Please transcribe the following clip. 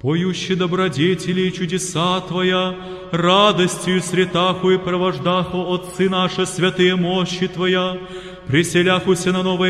поющий добродетели и чудеса Твоя, радостью сретаху и провождаху Отцы наши святые мощи Твоя, приселяхуся на новое